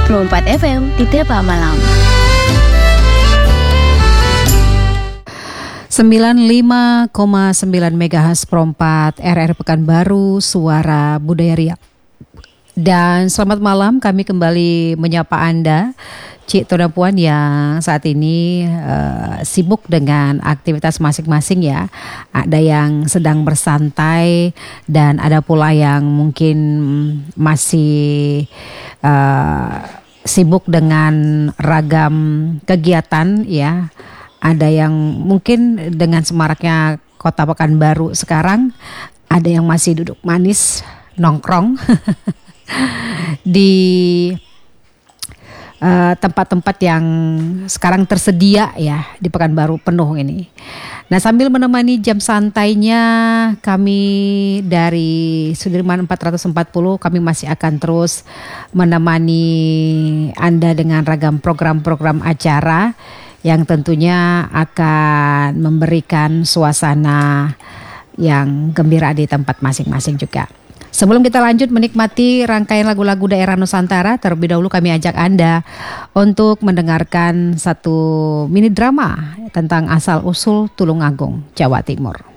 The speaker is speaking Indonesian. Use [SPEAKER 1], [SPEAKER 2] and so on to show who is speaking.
[SPEAKER 1] FM di Tepa Malam.
[SPEAKER 2] 95,9 MHz Pro 4 RR Pekanbaru, Suara Budaya Riau. Dan selamat malam, kami kembali menyapa Anda, Cik Tona Puan yang saat ini sibuk dengan aktivitas masing-masing ya. Ada yang sedang bersantai dan ada pula yang mungkin masih sibuk dengan ragam kegiatan ya. Ada yang mungkin dengan semaraknya Kota Pekanbaru sekarang, ada yang masih duduk manis nongkrong di tempat-tempat yang sekarang tersedia ya di Pekanbaru penuh ini. Nah, sambil menemani jam santainya kami dari Sudirman 440, kami masih akan terus menemani Anda dengan ragam program-program acara yang tentunya akan memberikan suasana yang gembira di tempat masing-masing juga. Sebelum kita lanjut menikmati rangkaian lagu-lagu daerah Nusantara, terlebih dahulu kami ajak Anda untuk mendengarkan satu mini drama tentang asal-usul Tulungagung, Jawa Timur.